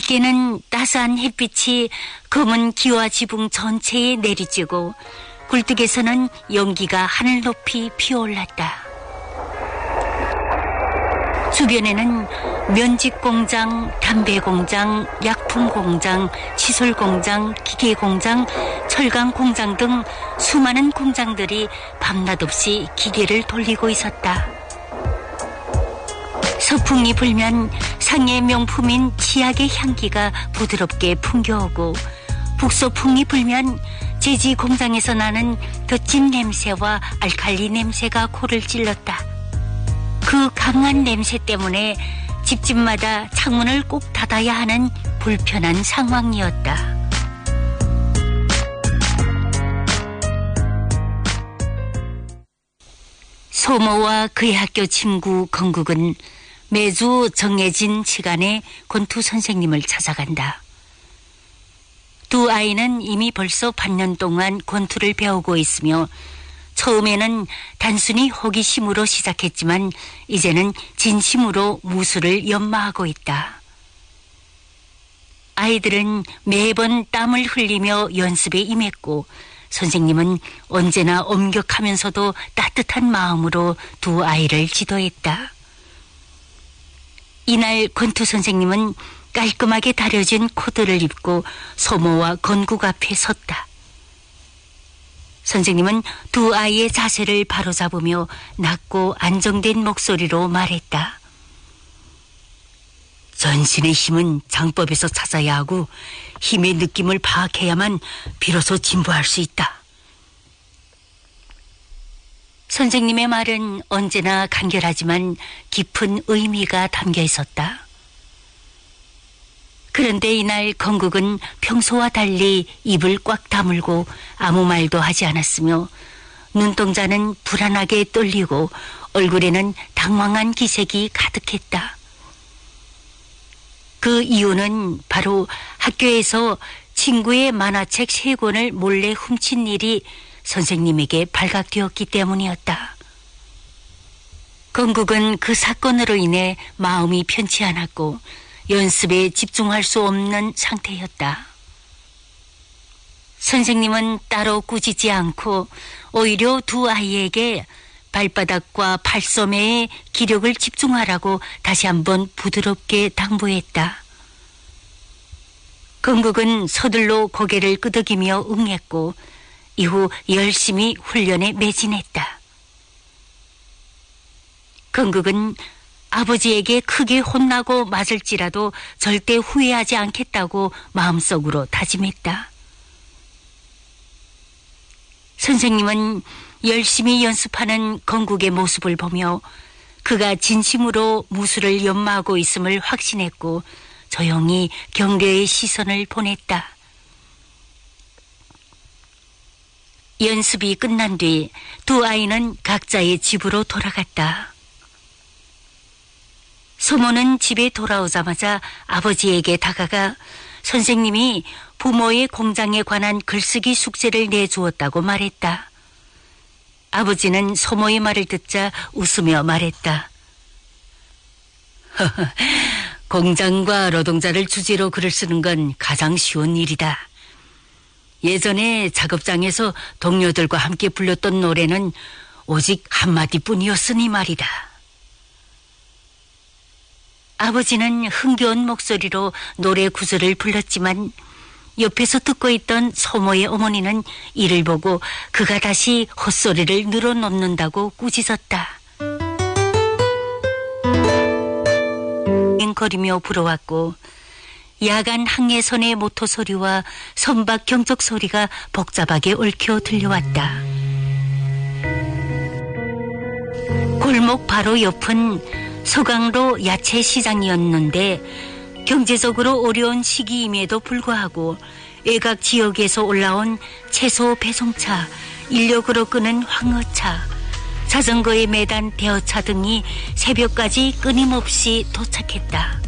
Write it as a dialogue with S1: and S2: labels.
S1: 밝게는 따스한 햇빛이 검은 기와 지붕 전체에 내리쬐고 굴뚝에서는 연기가 하늘 높이 피어올랐다. 주변에는 면직공장, 담배공장, 약품공장, 시설공장, 기계공장, 철강공장 등 수많은 공장들이 밤낮 없이 기계를 돌리고 있었다. 서풍이 불면 상해 명품인 치약의 향기가 부드럽게 풍겨오고 북서풍이 불면 제지 공장에서 나는 덧진 냄새와 알칼리 냄새가 코를 찔렀다. 그 강한 냄새 때문에 집집마다 창문을 꼭 닫아야 하는 불편한 상황이었다. 소모와 그의 학교 친구 건국은 매주 정해진 시간에 권투 선생님을 찾아간다. 두 아이는 이미 벌써 반년 동안 권투를 배우고 있으며 처음에는 단순히 호기심으로 시작했지만 이제는 진심으로 무술을 연마하고 있다. 아이들은 매번 땀을 흘리며 연습에 임했고 선생님은 언제나 엄격하면서도 따뜻한 마음으로 두 아이를 지도했다. 이날 권투 선생님은 깔끔하게 다려진 코트를 입고 소모와 건국 앞에 섰다. 선생님은 두 아이의 자세를 바로잡으며 낮고 안정된 목소리로 말했다. 전신의 힘은 장법에서 찾아야 하고 힘의 느낌을 파악해야만 비로소 진보할 수 있다. 선생님의 말은 언제나 간결하지만 깊은 의미가 담겨 있었다. 그런데 이날 건국은 평소와 달리 입을 꽉 다물고 아무 말도 하지 않았으며 눈동자는 불안하게 떨리고 얼굴에는 당황한 기색이 가득했다. 그 이유는 바로 학교에서 친구의 만화책 3권을 몰래 훔친 일이 선생님에게 발각되었기 때문이었다. 건국은 그 사건으로 인해 마음이 편치 않았고 연습에 집중할 수 없는 상태였다. 선생님은 따로 꾸짖지 않고 오히려 두 아이에게 발바닥과 팔소매에 기력을 집중하라고 다시 한번 부드럽게 당부했다. 건국은 서둘러 고개를 끄덕이며 응했고 이후 열심히 훈련에 매진했다. 건국은 아버지에게 크게 혼나고 맞을지라도 절대 후회하지 않겠다고 마음속으로 다짐했다. 선생님은 열심히 연습하는 건국의 모습을 보며 그가 진심으로 무술을 연마하고 있음을 확신했고 조용히 격려의 시선을 보냈다. 연습이 끝난 뒤 두 아이는 각자의 집으로 돌아갔다. 소모는 집에 돌아오자마자 아버지에게 다가가 선생님이 부모의 공장에 관한 글쓰기 숙제를 내주었다고 말했다. 아버지는 소모의 말을 듣자 웃으며 말했다. 공장과 노동자를 주제로 글을 쓰는 건 가장 쉬운 일이다. 예전에 작업장에서 동료들과 함께 불렀던 노래는 오직 한마디뿐이었으니 말이다. 아버지는 흥겨운 목소리로 노래 구절을 불렀지만 옆에서 듣고 있던 소모의 어머니는 이를 보고 그가 다시 헛소리를 늘어놓는다고 꾸짖었다. 거리며 불어왔고 야간 항해선의 모터 소리와 선박 경적 소리가 복잡하게 얽혀 들려왔다. 골목 바로 옆은 서강로 야채 시장이었는데 경제적으로 어려운 시기임에도 불구하고 외곽 지역에서 올라온 채소 배송차, 인력으로 끄는 황어차, 자전거에 매단 대어차 등이 새벽까지 끊임없이 도착했다.